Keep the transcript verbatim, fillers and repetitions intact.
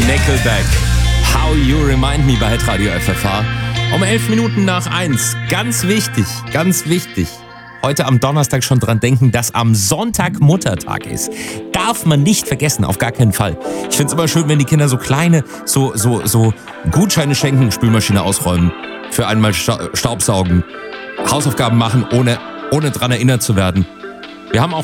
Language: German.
Nickelback, How You Remind Me bei Hitradio F F H. Um elf Minuten nach eins. Ganz wichtig, ganz wichtig. Heute am Donnerstag schon dran denken, dass am Sonntag Muttertag ist. Darf man nicht vergessen, auf gar keinen Fall. Ich find's immer schön, wenn die Kinder so kleine, so, so, so Gutscheine schenken, Spülmaschine ausräumen, für einmal Staubsaugen, Hausaufgaben machen, ohne, ohne dran erinnert zu werden. Wir haben auch